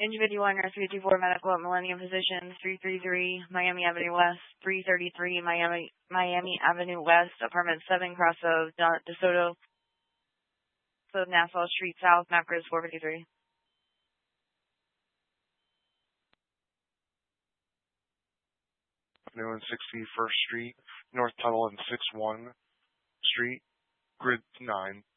Individual Nurse 324 Medical at Millennium Physicians, 333 Miami Avenue West, 333 Miami Avenue West, Apartment 7, Cross of DeSoto, Nassau Street South, map code 453. Avenue and 61st Street, North Tuttle and 61 Street, grid 9.